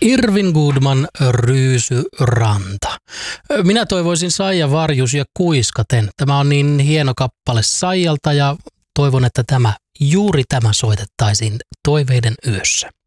Irvin Goodman, Ryysyranta. Minä toivoisin Saija, Varjus ja Kuiskaten. Tämä on niin hieno kappale Saijalta ja toivon, että juuri tämä soitettaisiin Toiveiden yössä.